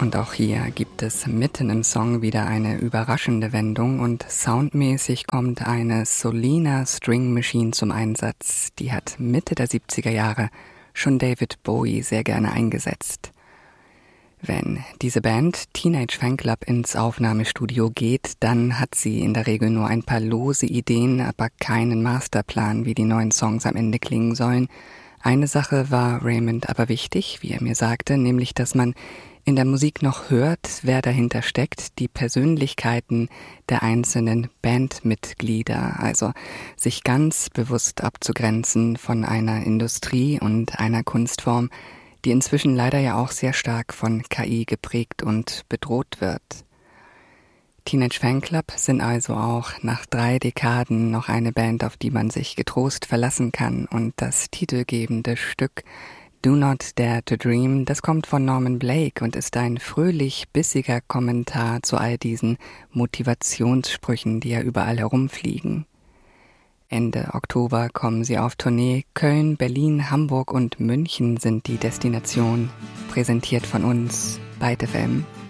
Und auch hier gibt es mitten im Song wieder eine überraschende Wendung und soundmäßig kommt eine Solina String Machine zum Einsatz. Die hat Mitte der 70er Jahre schon David Bowie sehr gerne eingesetzt. Wenn diese Band Teenage Fanclub ins Aufnahmestudio geht, dann hat sie in der Regel nur ein paar lose Ideen, aber keinen Masterplan, wie die neuen Songs am Ende klingen sollen. Eine Sache war Raymond aber wichtig, wie er mir sagte, nämlich, dass man in der Musik noch hört, wer dahinter steckt, die Persönlichkeiten der einzelnen Bandmitglieder, also sich ganz bewusst abzugrenzen von einer Industrie und einer Kunstform, die inzwischen leider ja auch sehr stark von KI geprägt und bedroht wird. Teenage Fanclub sind also auch nach 3 Dekaden noch eine Band, auf die man sich getrost verlassen kann, und das titelgebende Stück Do Not Dare to Dream, das kommt von Norman Blake und ist ein fröhlich bissiger Kommentar zu all diesen Motivationssprüchen, die ja überall herumfliegen. Ende Oktober kommen sie auf Tournee. Köln, Berlin, Hamburg und München sind die Destinationen. Präsentiert von uns, Byte FM.